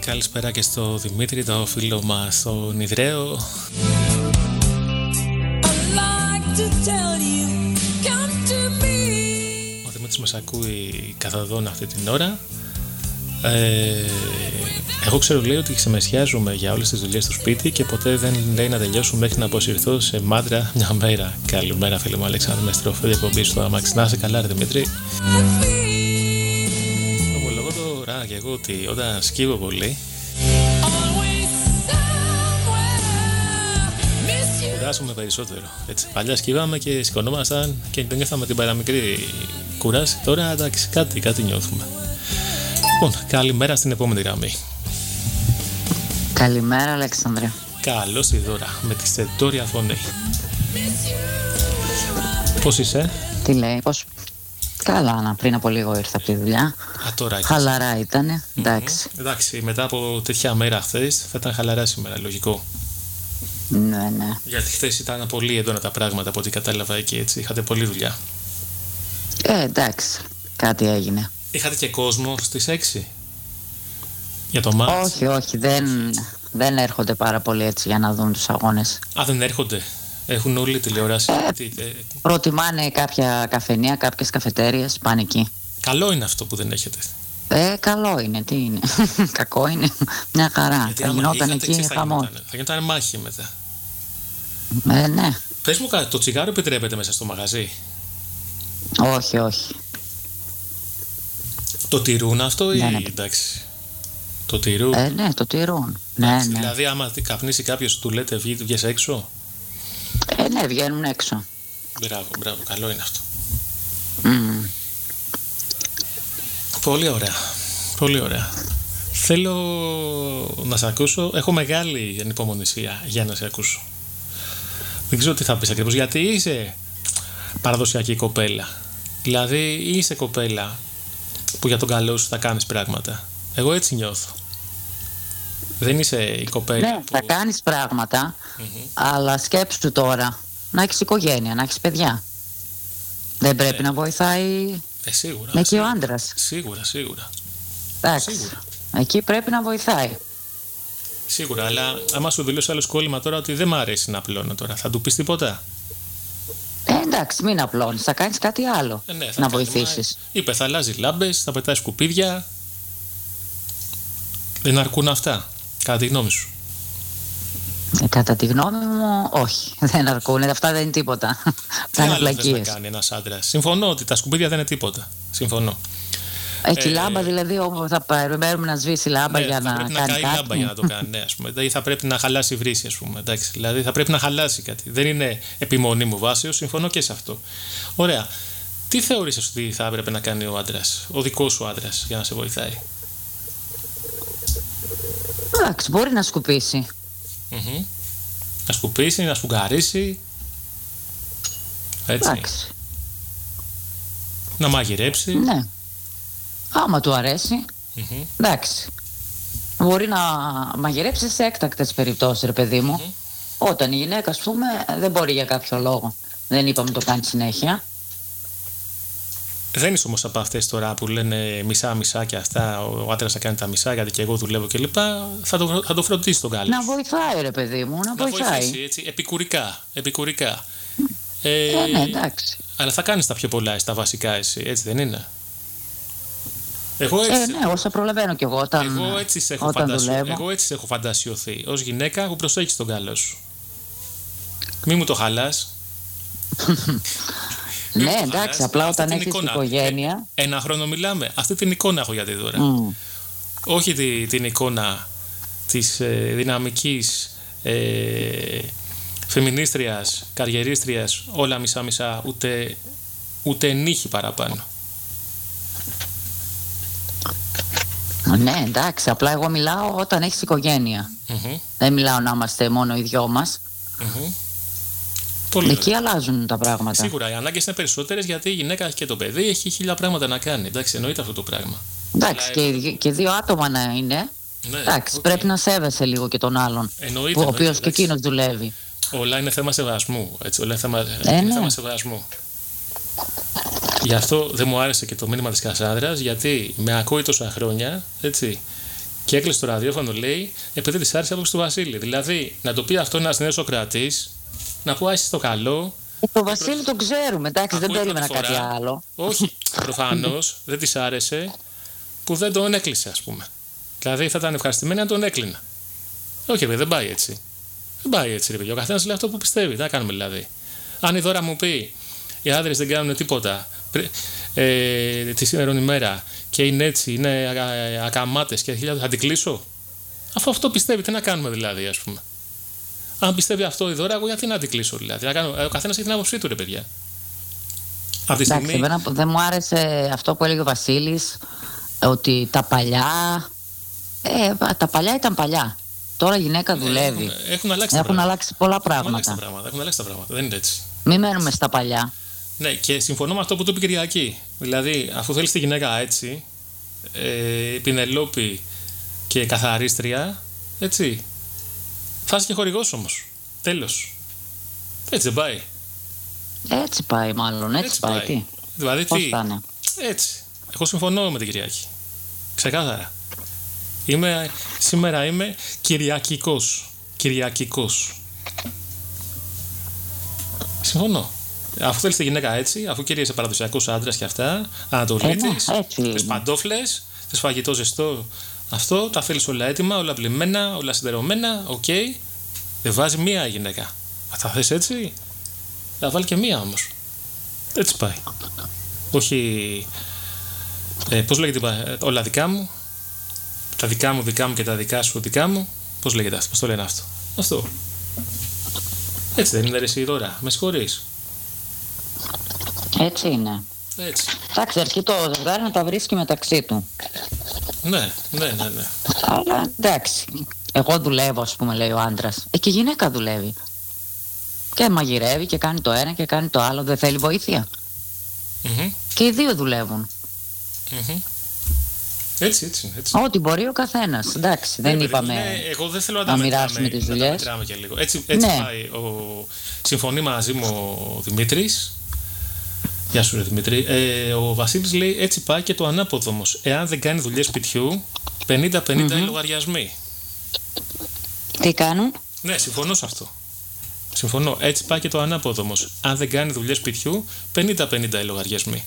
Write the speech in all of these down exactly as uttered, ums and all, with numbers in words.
Καλησπέρα και στο Δημήτρη, το φίλο μας, τον Ιδραίο. Ο Δημήτρης μας ακούει καθοδόν αυτή την ώρα. Ε, εγώ ξέρω, λέει, ότι ξεμεσιάζουμε για όλες τις δουλειές στο σπίτι και ποτέ δεν λέει να τελειώσουν μέχρι να αποσυρθώ σε μάντρα μια μέρα. Καλημέρα, φίλε μου Αλέξανδρο, με στροφή εκπομπή στο αμάξι. Να είσαι καλά, ρε Δημήτρη. Ομολογώ τώρα και εγώ ότι όταν σκύβω πολύ, κουράζομαι περισσότερο. Έτσι. Παλιά σκύβαμε και σηκωνόμασταν και δεν νιώθαμε την παραμικρή κουράση. Τώρα εντάξει, κάτι, κάτι νιώθουμε. Λοιπόν, καλημέρα στην επόμενη γραμμή. Καλημέρα, Αλέξανδρε. Καλώς τη δώρα, με τη στεντόρια φωνή. Πώς είσαι? Τι λέει, πώς... Καλά, να, πριν από λίγο ήρθα από τη δουλειά. Α, τώρα ήρθες. Χαλαρά ήτανε, Mm-hmm. εντάξει. Εντάξει, μετά από τέτοια μέρα χθες θα ήταν χαλαρά σήμερα, λογικό. Ναι, ναι. Γιατί χθες ήταν πολύ έντονα τα πράγματα από ό,τι κατάλαβα εκεί, έτσι. Είχατε πολλή δουλειά. Ε, εντάξει, κάτι έγινε. Είχατε και κόσμο στις έξι για το μάτς? Όχι, όχι, δεν, δεν έρχονται πάρα πολύ έτσι για να δουν τους αγώνες. Α, δεν έρχονται? Έχουν όλη τηλεόραση? Ε, Τι, ε... Προτιμάνε κάποια καφενεία, κάποιες καφετέριες, πάνε εκεί. Καλό είναι αυτό που δεν έχετε. Ε, καλό είναι, τι είναι. Κακό είναι, μια χαρά. Γιατί θα γινόταν εκεί χαμός. Θα γινόταν μάχη μετά. Ε, ναι. Πες μου κάτι, το τσιγάρο επιτρέπεται μέσα στο μαγαζί? Όχι, όχι. Το τηρούν αυτό ή ναι, ναι. εντάξει? Το τηρούν. Ε, ναι, το τηρούν. Ναι, ναι. Δηλαδή άμα καπνίσει κάποιος του λέτε βγες έξω? Ε, ναι, βγαίνουν έξω. Μπράβο, μπράβο, καλό είναι αυτό. Mm. Πολύ ωραία, πολύ ωραία. Θέλω να σε ακούσω, έχω μεγάλη ανυπομονησία για να σε ακούσω. Δεν ξέρω τι θα πεις ακριβώς, γιατί είσαι παραδοσιακή κοπέλα. Δηλαδή είσαι κοπέλα που για τον καλό σου θα κάνεις πράγματα. Εγώ έτσι νιώθω. Δεν είσαι η κοπέλα ναι, που... θα κάνεις πράγματα, mm-hmm. αλλά σκέψου τώρα να έχεις οικογένεια, να έχεις παιδιά. Δεν πρέπει ε, να βοηθάει ε, σίγουρα, εκεί σίγουρα, ο άντρας. Σίγουρα, σίγουρα. Εντάξει, σίγουρα. Εκεί πρέπει να βοηθάει. Σίγουρα, αλλά άμα σου δηλώσει άλλο κόλλημα τώρα ότι δεν μ' αρέσει να απλώνω τώρα, θα του πεις τίποτα? Ε, εντάξει, μην απλώνεις, θα κάνεις κάτι άλλο ε, ναι, να βοηθήσεις. Μα... Είπε, θα αλλάζει λάμπες, θα πετάει σκουπίδια. Δεν αρκούν αυτά, κατά τη γνώμη σου? Ε, κατά τη γνώμη μου, όχι, δεν αρκούν, αυτά δεν είναι τίποτα. Τι άλλο θες να κάνει ένας άντρας? Συμφωνώ ότι τα σκουπίδια δεν είναι τίποτα. Συμφωνώ. Έχει ε, λάμπα, δηλαδή όπου θα περιμένουμε να σβήσει λάμπα ναι, για θα να πρέπει κάνει να καεί κάτι. λάμπα για να το κάνει, ναι, ας πούμε. Δηλαδή θα πρέπει να χαλάσει βρύση, ας πούμε. Εντάξει, δηλαδή θα πρέπει να χαλάσει κάτι. Δεν είναι επιμονή μου βάσεως, συμφωνώ και σε αυτό. Ωραία. Τι θεωρείς ότι θα έπρεπε να κάνει ο άντρας, ο δικός σου άντρας, για να σε βοηθάει? Εντάξει, μπορεί να σκουπίσει. Mm-hmm. Να σκουπίσει, να σφουγγαρίσει. Έτσι. Εντάξει. Να μαγειρέψει. Ναι. Άμα του αρέσει. Mm-hmm. Εντάξει. Μπορεί να μαγειρέψει σε έκτακτες περιπτώσεις, ρε παιδί μου. Mm-hmm. Όταν η γυναίκα, ας πούμε, δεν μπορεί για κάποιο λόγο. Δεν είπαμε το κάνει συνέχεια. Δεν είσαι όμως από αυτές τώρα που λένε μισά-μισά και αυτά, ο άντρας θα κάνει τα μισά γιατί και εγώ δουλεύω κλπ. Θα το, θα το φροντίσει τον καλό. Να βοηθάει, ρε παιδί μου, να, να βοηθάει. βοηθήσει, έτσι, επικουρικά. επικουρικά. Ε, ε, ναι, εντάξει. Αλλά θα κάνεις τα πιο πολλά, τα βασικά εσύ, έτσι δεν είναι? Εγώ έτσι, ε, ναι, όσα προλαβαίνω κι εγώ όταν, εγώ έτσι σε έχω, όταν φαντασιο, δουλεύω. εγώ έτσι σε έχω φαντασιωθεί ως γυναίκα που προσέχεις τον καλό σου. Μη μου το χαλάς. Ναι, εντάξει, απλά όταν έχεις εικόνα, οικογένεια. Ε, ένα χρόνο μιλάμε. Αυτή την εικόνα έχω για τη δώρα. Mm. Όχι τη, την εικόνα της ε, δυναμικής ε, φεμινίστριας, καριερίστριας, όλα μισά-μισά, ούτε, ούτε νύχη παραπάνω. Ναι, εντάξει, απλά εγώ μιλάω όταν έχεις οικογένεια. Mm-hmm. Δεν μιλάω να είμαστε μόνο οι δυο μας. Mm-hmm. Πολύ εκεί ωραία. Αλλάζουν τα πράγματα. Σίγουρα, οι ανάγκες είναι περισσότερες γιατί η γυναίκα και το παιδί έχει χίλια πράγματα να κάνει. Εντάξει, εννοείται αυτό το πράγμα. Εντάξει, και, ε... και δύο άτομα να είναι. Ναι, εντάξει, okay. Πρέπει να σέβεσαι λίγο και τον άλλον. Εννοείται. Ο οποίος και εκείνος δουλεύει. Όλα είναι θέμα σεβασμού. Έτσι, όλα είναι θέμα, ε, είναι ναι. θέμα σεβασμού. Γι' αυτό δεν μου άρεσε και το μήνυμα της Κασάνδρας, γιατί με ακούει τόσα χρόνια, έτσι, Και έκλεισε το ραδιόφωνο, λέει, επειδή της άρεσε η άποψη του Βασίλη. Δηλαδή, να το πει αυτό ένας νέος Σοκρατής, να πω άσε το καλό. Το Βασίλη το ξέρουμε, εντάξει, δεν περίμενα κάτι άλλο. Όχι, προφανώς δεν της άρεσε που δεν τον έκλεισε, ας πούμε. Δηλαδή, θα ήταν ευχαριστημένη αν τον έκλεινα. Όχι, παιδί, δεν πάει έτσι. Δεν πάει έτσι, ρε παιδί. Ο καθένας λέει αυτό που πιστεύει. Τι να κάνουμε δηλαδή. Αν η Δώρα μου πει οι άντρες δεν κάνουν τίποτα ε, τη σήμερα ημέρα και είναι έτσι, είναι ακαμάτες και χιλιάδες, θα την κλείσω. Αφού αυτό πιστεύει, τι να κάνουμε δηλαδή, ας πούμε. Αν πιστεύει αυτό η Δώρα, εγώ γιατί να την κλείσω δηλαδή. Να κάνω, ο καθένας έχει την άποψή του, ρε παιδιά. Αυτή τη στιγμή... Εντάξει, δεν μου άρεσε αυτό που έλεγε ο Βασίλης, ότι τα παλιά. Ε, τα παλιά ήταν παλιά. Τώρα η γυναίκα δουλεύει. Έχουν, έχουν, αλλάξει, έχουν αλλάξει πολλά πράγματα. Έχουν αλλάξει τα πράγματα. Έχουν αλλάξει τα πράγματα. Δεν είναι έτσι. Μην μένουμε στα παλιά. Ναι, και συμφωνώ με αυτό που το είπε η Κυριακή. Δηλαδή, αφού θέλεις τη γυναίκα έτσι, ε, πινελόπη και καθαρίστρια, έτσι. Θα είσαι και χορηγός όμως. Τέλος. Έτσι δεν πάει. Έτσι πάει, μάλλον. Έτσι, έτσι πάει. πάει. Τι. Δηλαδή, πώς τι. θα είναι. Έτσι. Εγώ συμφωνώ με την Κυριακή. Ξεκάθαρα. Είμαι, σήμερα είμαι Κυριακικός. Κυριακικός. Συμφωνώ. Αφού θέλεις τη γυναίκα έτσι, αφού κυρίες παραδοσιακός άντρας και αυτά, Ανατολίτης, τις παντόφλες, τις φαγητό ζεστό, αυτό, τα θέλεις όλα έτοιμα, όλα πλημμένα, όλα συντερωμένα, οκ. Okay. Δεν βάζει μία γυναίκα. Θα θες έτσι, θα βάλει και μία όμως. Έτσι πάει. Όχι, ε, πώς λέγεται, όλα δικά μου, τα δικά μου δικά μου και τα δικά σου δικά μου, πώς λέγεται αυτό, πώς το λένε αυτό. Αυτό. Έτσι δεν είναι ρε εσύ τώρα, με συγχωρείς. Έτσι είναι. Έτσι. Εντάξει, αρκεί το ζευγάρι να τα βρίσκει μεταξύ του. Ναι, ναι, ναι, ναι. Αλλά εντάξει. Εγώ δουλεύω, ας πούμε, λέει ο άντρας. Ε, και η γυναίκα δουλεύει. Και μαγειρεύει και κάνει το ένα και κάνει το άλλο. Δεν θέλει βοήθεια. Mm-hmm. Και οι δύο δουλεύουν. Mm-hmm. Έτσι, έτσι, έτσι. Ό,τι μπορεί ο καθένας. Εντάξει, δεν ναι, είπαμε ναι, εγώ δεν θέλω να, να μοιράσουμε τις δουλειές. Έτσι, έτσι ναι. Πάει. Ο... Συμφωνεί μαζί μου ο Δημήτρης. Γεια σου, ρε Δημήτρη. Ε, ο Βασίλης λέει έτσι πάει και το ανάποδο όμως. Εάν δεν κάνει δουλειές σπιτιού, πενήντα πενήντα mm-hmm. οι λογαριασμοί. Τι κάνουν? Ναι, συμφωνώ σε αυτό. Συμφωνώ. Έτσι πάει και το ανάποδο όμως. Αν δεν κάνει δουλειές σπιτιού, πενήντα πενήντα οι λογαριασμοί.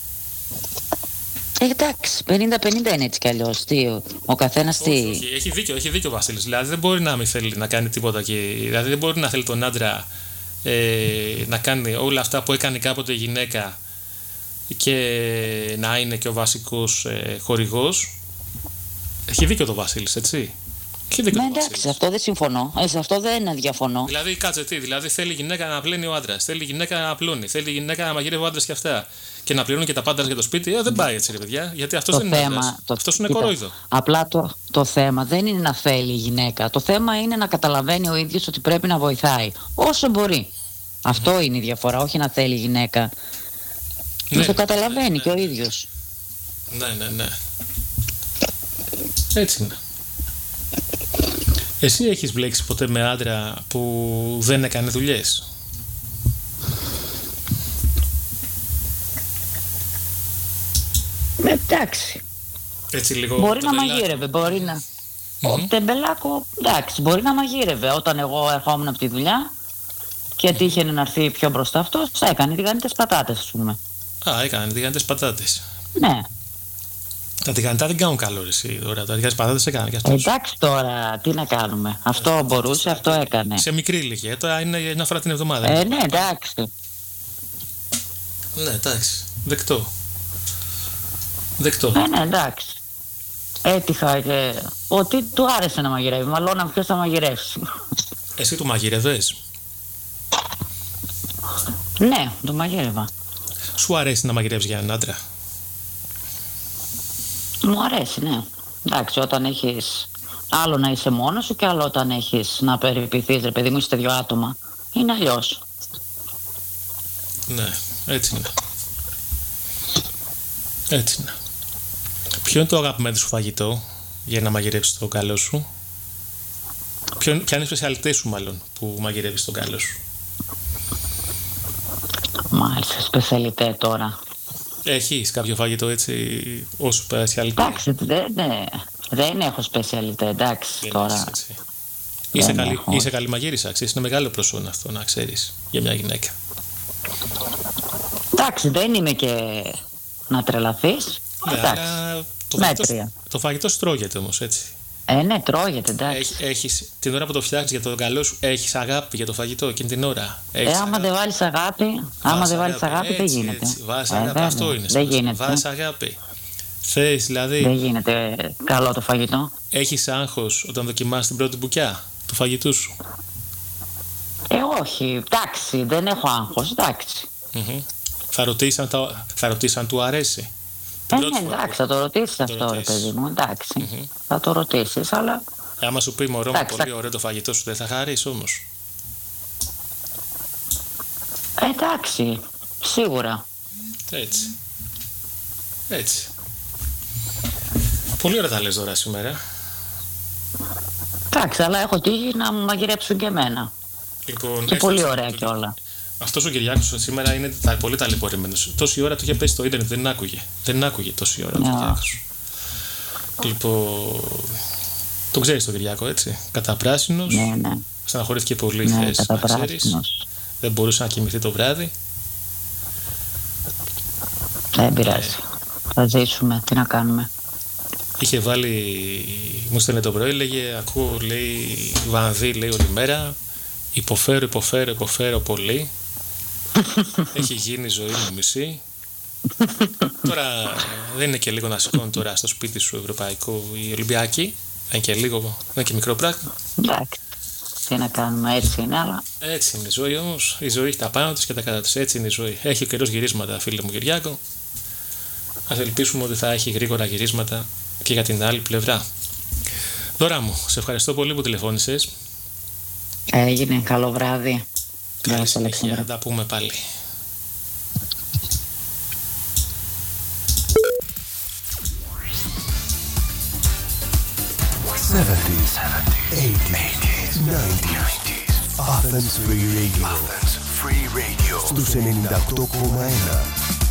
Ε, εντάξει, πενήντα πενήντα είναι έτσι κι αλλιώς. Τι, ο καθένας τι. Όχι, όχι, έχει δίκιο, έχει δίκιο ο Βασίλης. Δηλαδή δεν μπορεί να μην θέλει να κάνει τίποτα και. Δηλαδή δεν μπορεί να θέλει τον άντρα ε, να κάνει όλα αυτά που έκανε κάποτε η γυναίκα και να είναι και ο βασικός ε, χορηγός. Έχει δίκιο το Βασίλης, έτσι. Ναι, εντάξει, σε αυτό δεν συμφωνώ. Ε, σε αυτό δεν διαφωνώ. Δηλαδή, κάτσε τι. Δηλαδή, θέλει η γυναίκα να πλένει ο άντρας. Θέλει η γυναίκα να απλώνει. Θέλει η γυναίκα να μαγειρεύει ο άντρας και αυτά. Και να πληρώνει και τα πάντα για το σπίτι. Ε, δεν πάει έτσι, ρε παιδιά. Γιατί αυτό δεν είναι άντρας. Αυτός είναι κορόιδο. Απλά το, το θέμα δεν είναι να θέλει η γυναίκα. Το θέμα είναι να καταλαβαίνει ο ίδιος ότι πρέπει να βοηθάει όσο μπορεί. Mm-hmm. Αυτό είναι η διαφορά. Όχι να θέλει η γυναίκα. Ναι, να το καταλαβαίνει ναι, ναι, και ο ίδιος. Ναι, ναι, ναι. Έτσι είναι. Εσύ έχεις μπλέξει ποτέ με άντρα που δεν έκανε δουλειές? Εντάξει. Έτσι λίγο μπορεί τεμπελάκο. Να μαγείρευε, μπορεί να... Mm-hmm. Ο τεμπελάκο, εντάξει, μπορεί να μαγείρευε. Όταν εγώ ερχόμουν από τη δουλειά και τύχαινε να έρθει πιο μπροστά αυτός, έκανε τηγανιτές πατάτες, ας πούμε. Α, έκανε τηγανιτές πατάτες. Ναι. Τα τηγανιτά δεν κάνουν καλό, εσύ. Τώρα, τα τηγανιτές πατάτες έκανε και αυτός. Εντάξει τώρα, τι να κάνουμε. Αυτό ε, μπορούσε, αυτό έκανε. Σε μικρή ηλικία, τώρα είναι μια φορά την εβδομάδα. Ε, ναι, εντάξει. Ναι, εντάξει. Δεκτό. Δεκτό. Ε, ναι, εντάξει. Έτυχα και ότι του άρεσε να μαγειρεύει. Μάλλον να ποιος θα μαγειρεύσει. Εσύ του μαγειρεύες? Ναι, του μαγειρεύα. Σου αρέσει να μαγειρεύεις για έναν άντρα? Μου αρέσει, ναι. Εντάξει, όταν έχεις άλλο να είσαι μόνος σου και άλλο όταν έχεις να περιποιηθείς, ρε παιδί μου, είστε δυο άτομα. Είναι αλλιώς. Ναι, έτσι είναι. Έτσι είναι. Ποιο είναι το αγαπημένο σου φαγητό για να μαγειρεύσεις το καλό σου? Ποιο, ποια είναι η σπεσιαλιτέ σου μάλλον που μαγειρεύεις το καλό σου? Μάλιστα, σπεσιαλιτέ τώρα. Έχεις κάποιο φαγητό έτσι ως σπεσιαλιτέ? Εντάξει, ναι, ναι. Δεν έχω σπεσιαλιτέ, εντάξει Δεν τώρα. Είσαι καλή, είσαι καλή μαγείρισα, ξέρεις, είναι μεγάλο προσόν αυτό να ξέρεις για μια γυναίκα. Εντάξει, δεν είμαι και να τρελαθείς. Ναι, αλλά το φαγητό, το φαγητό στρώγεται όμως, έτσι. Ε, ναι, τρώγεται, εντάξει. Έχ, έχεις, την ώρα που το φτιάχνεις για το καλό σου, έχεις αγάπη για το φαγητό εκείνη την ώρα. Έχεις ε, άμα αγάπη. δεν βάλεις αγάπη, άμα Βάς δεν βάλεις αγάπη, αγάπη έτσι, δεν γίνεται. Έτσι, βάζεις ε, αγάπη, αυτό είναι. Δεν γίνεται. Βάζεις αγάπη. Θες, δηλαδή. Δεν γίνεται καλό το φαγητό. Έχεις άγχος όταν δοκιμάσεις την πρώτη μπουκιά του φαγητού σου? Ε, όχι, εντάξει, δεν έχω άγχος, εντάξει. Mm-hmm. Θα ρωτήσεις αν, τα... θα ρωτήσεις αν του αρέσει? Ε, ναι, εντάξει, θα το ρωτήσεις αυτό, το ρε παιδί μου, εντάξει. Mm-hmm. Θα το ρωτήσεις, αλλά... Ε, άμα σου πει μωρό μου, πολύ ωραίο το φαγητό σου, δεν θα χαρείς όμως? Ε, εντάξει, σίγουρα. Έτσι. Έτσι. Πολύ ωραία τα λες τώρα σήμερα. Εντάξει, αλλά έχω τύχει να μου μαγειρέψουν και εμένα. Λοιπόν, και πολύ ωραία και όλα. Αυτός ο Κυριάκος σήμερα είναι πολύ ταλαιπωρημένος. Τόση ώρα του είχε πέσει στο ίντερνετ, δεν άκουγε. Δεν άκουγε τόση ώρα ο yeah. Κυριάκος. Λοιπόν, τον ξέρεις τον Κυριάκο, έτσι. Καταπράσινος. Ναι, ναι. Στεναχωρήθηκε πολύ, ναι, θες να ξέρεις. Δεν μπορούσε να κοιμηθεί το βράδυ. Δεν πειράζει. Ε, θα ζήσουμε, τι να κάνουμε. Είχε βάλει, μου στέλνε το πρωί, λέγε, ακούω, λέει, Βανδύ, λέει, όλη μέρα. Υποφέρω, υποφέρω, υποφέρω πολύ. Έχει γίνει η ζωή μου μισή. Τώρα δεν είναι και λίγο να σηκώνει τώρα στο σπίτι σου ευρωπαϊκό η Ολυμπιακή. Είναι και λίγο, δεν είναι και μικρό πράγμα. Εντάξει, τι να κάνουμε, έτσι είναι, αλλά... Έτσι είναι η ζωή όμως. Η ζωή έχει τα πάνω της και τα κάτω της. Έτσι είναι η ζωή. Έχει καιρός γυρίσματα, φίλε μου Κυριάκο. Ας ελπίσουμε ότι θα έχει γρήγορα γυρίσματα και για την άλλη πλευρά. Δώρα μου, σε ευχαριστώ πολύ που τηλεφώνησες. Έγινε, καλό βράδυ. Καλή συνέχεια, θα τα πούμε πάλι. seventies, eighties, nineties. Athens Free Radio. Athens Free Radio. Στους ενενήντα οκτώ κόμμα ένα.